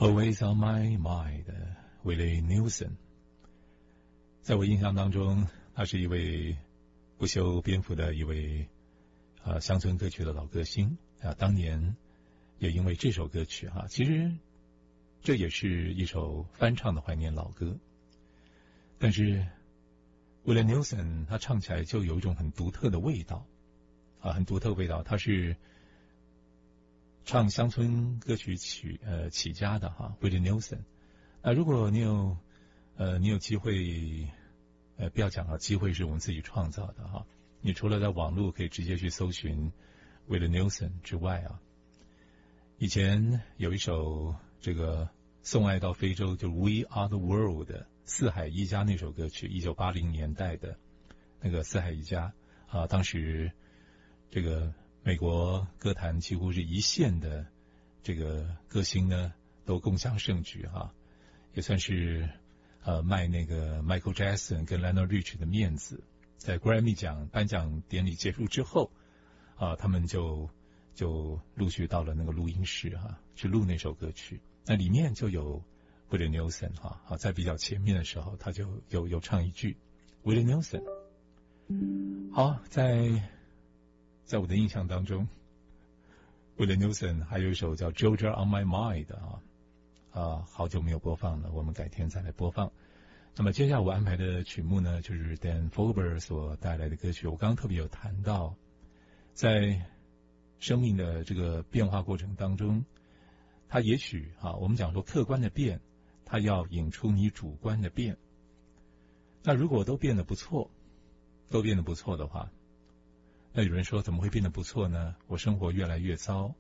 Always on my mind, Willie Nelson。在我印象当中，他是一位不修边幅的一位乡村歌曲的老歌星啊。当年也因为这首歌曲其实这也是一首翻唱的怀念老歌，但是 Willie Nelson 他唱起来就有一种很独特的味道很独特的味道。他是唱乡村歌曲起家的Willie Nelson。如果你有机会不要讲机会是我们自己创造的你除了在网络可以直接去搜寻 Willie Nelson 之外以前有一首这个送爱到非洲，就 We Are the World 四海一家那首歌曲，1980年代的那个四海一家当时这个美国歌坛几乎是一线的这个歌星呢都共襄盛举也算是卖那个 Michael Jackson 跟 Lionel Richie 的面子。在 Grammy 奖颁奖典礼结束之后他们就陆续到了那个录音室去录那首歌曲。那里面就有 Willie Nelson 在比较前面的时候他就有唱一句 Willie Nelson。 好，在我的印象当中 Willie Nelson 还有一首叫 Georgia on My Mind 好久没有播放了，我们改天再来播放。那么接下来我安排的曲目呢，就是 Dan Fogelberg 所带来的歌曲。我刚刚特别有谈到，在生命的这个变化过程当中，它也许我们讲说客观的变，它要引出你主观的变。那如果都变得不错的话，那有人说怎么会变得不错呢？我生活越来越糟